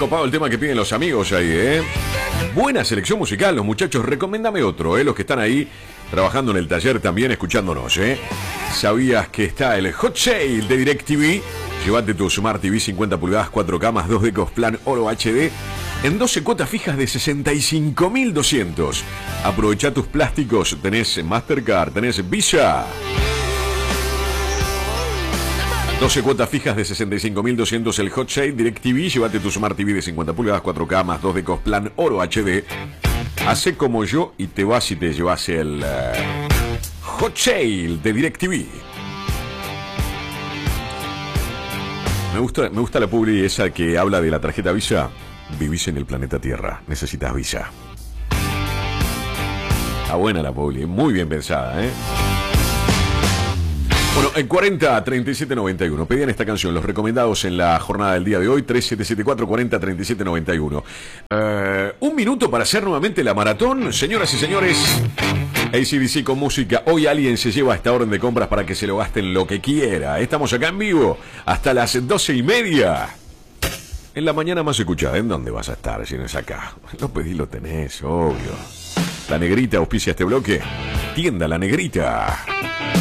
copado el tema que piden los amigos ahí, ¿eh? Buena selección musical, los muchachos. Recomendame otro, ¿eh? Los que están ahí trabajando en el taller también escuchándonos, ¿eh? ¿Sabías que está el Hot Sale de DirecTV? Llévate tu Smart TV 50 pulgadas, 4K más 2 decos Plan Oro HD en 12 cuotas fijas de 65.200. Aprovecha tus plásticos. Tenés Mastercard, tenés Visa. 12 cuotas fijas de 65.200 el Hot Sale DirecTV. Llévate tu Smart TV de 50 pulgadas, 4K más 2 decos Plan Oro HD. Hace como yo y te vas y te llevas el Hot Sale de DirecTV. Me gusta la publi esa que habla de la tarjeta Visa. Vivís en el planeta Tierra, necesitas Visa. Está buena la publi, muy bien pensada, ¿eh? Bueno, en 40 37 91 pedían esta canción, los recomendados en la jornada del día de hoy, 3774 40 37 91. Un minuto para hacer nuevamente la maratón, señoras y señores. AC/DC con música. Hoy alguien se lleva esta orden de compras para que se lo gasten lo que quiera. Estamos acá en vivo hasta las 12:30. En la mañana más escuchada. ¿En dónde vas a estar si no es acá? Lo pedí, lo tenés, obvio. La Negrita auspicia este bloque. Tienda La Negrita.